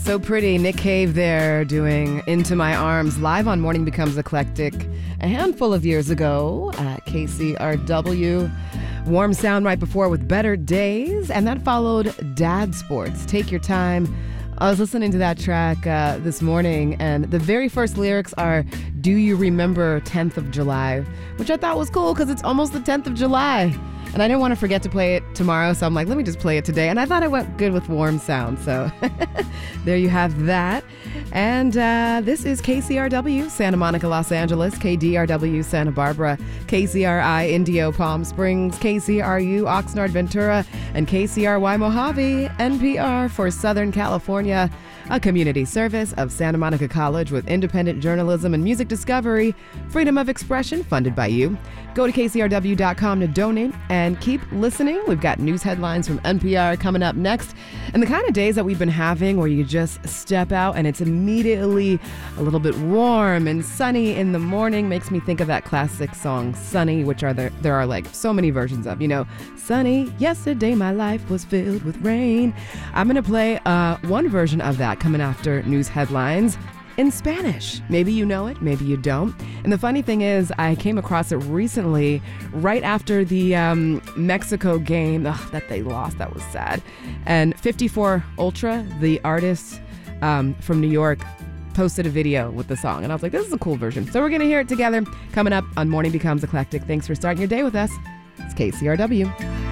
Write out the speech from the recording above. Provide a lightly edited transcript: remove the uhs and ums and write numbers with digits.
So pretty. Nick Cave there doing Into My Arms live on Morning Becomes Eclectic a handful of years ago at KCRW. Warm sound right before with Better Days, and that followed Dad Sports, Take Your Time. I was listening to that track this morning, and the very first lyrics are, "Do you remember 10th of July?" Which I thought was cool because it's almost the 10th of July. And I didn't want to forget to play it tomorrow, so I'm like, let me just play it today. And I thought it went good with warm sound, so there you have that. And this is KCRW, Santa Monica, Los Angeles, KDRW, Santa Barbara, KCRI, Indio, Palm Springs, KCRU, Oxnard, Ventura, and KCRY, Mojave, NPR for Southern California, a community service of Santa Monica College with independent journalism and music discovery, freedom of expression funded by you. Go to kcrw.com to donate and keep listening. We've got news headlines from NPR coming up next. And the kind of days that we've been having where you just step out and it's immediately a little bit warm and sunny in the morning makes me think of that classic song, Sunny, which there are like so many versions of, Sunny, yesterday my life was filled with rain. I'm going to play one version of that coming after news headlines in Spanish. Maybe you know it, maybe you don't. And the funny thing is, I came across it recently, right after the Mexico game that they lost. That was sad. And 54 Ultra, the artist from New York, posted a video with the song. And I was like, this is a cool version. So we're going to hear it together coming up on Morning Becomes Eclectic. Thanks for starting your day with us. It's KCRW.